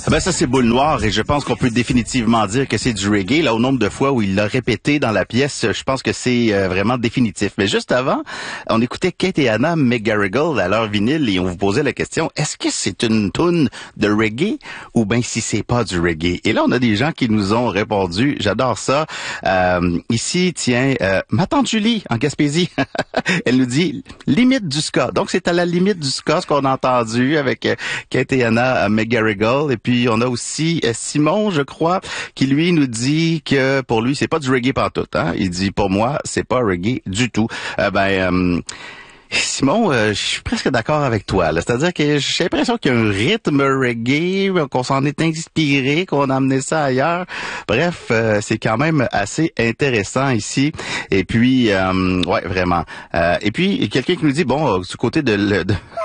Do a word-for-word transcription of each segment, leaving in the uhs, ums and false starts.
Ben ça, c'est Boule Noire et je pense qu'on peut définitivement dire que c'est du reggae. Là, au nombre de fois où il l'a répété dans la pièce, je pense que c'est euh, vraiment définitif. Mais juste avant, on écoutait Kate et Anna McGarrigle à leur vinyle et on vous posait la question, est-ce que c'est une toune de reggae ou bien si c'est pas du reggae? Et là, on a des gens qui nous ont répondu, j'adore ça. Euh, ici, tiens, euh, ma tante Julie, en Gaspésie, elle nous dit limite du ska. Donc, c'est à la limite du ska ce qu'on a entendu avec euh, Kate et Anna McGarrigle. Et puis, on a aussi euh, Simon, je crois, qui lui nous dit que pour lui, c'est pas du reggae pantoute. Hein? Il dit, pour moi, c'est pas reggae du tout. Euh, ben... Euh, Simon, euh, je suis presque d'accord avec toi. Là. C'est-à-dire que j'ai l'impression qu'il y a un rythme reggae, qu'on s'en est inspiré, qu'on a amené ça ailleurs. Bref, euh, c'est quand même assez intéressant ici. Et puis, euh, ouais, vraiment. Euh, et puis, quelqu'un qui nous dit, bon, du côté de, de,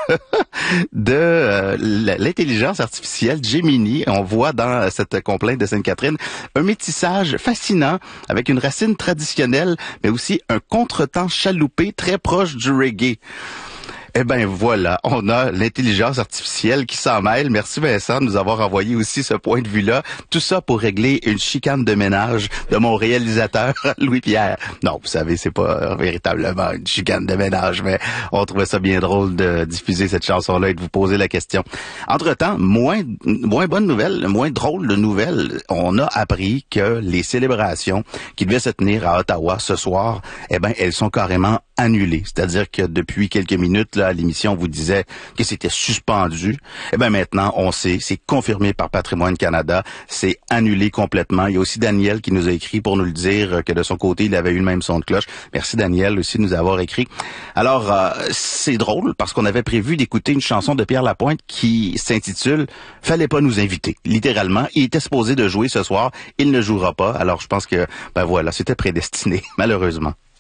de euh, l'intelligence artificielle, Gemini, on voit dans cette complainte de Sainte-Catherine un métissage fascinant avec une racine traditionnelle, mais aussi un contretemps chaloupé très proche du reggae. Eh ben voilà, on a l'intelligence artificielle qui s'en mêle. Merci Vincent de nous avoir envoyé aussi ce point de vue-là. Tout ça pour régler une chicane de ménage de mon réalisateur Louis-Pierre. Non, vous savez, c'est pas véritablement une chicane de ménage, mais on trouvait ça bien drôle de diffuser cette chanson-là et de vous poser la question. Entre-temps, moins moins bonne nouvelle, moins drôle de nouvelle, on a appris que les célébrations qui devaient se tenir à Ottawa ce soir, eh ben elles sont carrément annulées. C'est-à-dire que depuis quelques minutes, là, l'émission vous disait que c'était suspendu. Eh ben maintenant, on sait, c'est confirmé par Patrimoine Canada, c'est annulé complètement. Il y a aussi Daniel qui nous a écrit pour nous le dire que de son côté, il avait eu le même son de cloche. Merci Daniel aussi de nous avoir écrit. Alors, euh, c'est drôle parce qu'on avait prévu d'écouter une chanson de Pierre Lapointe qui s'intitule « Fallait pas nous inviter ». Littéralement, il était supposé de jouer ce soir, il ne jouera pas. Alors, je pense que, ben voilà, c'était prédestiné, malheureusement.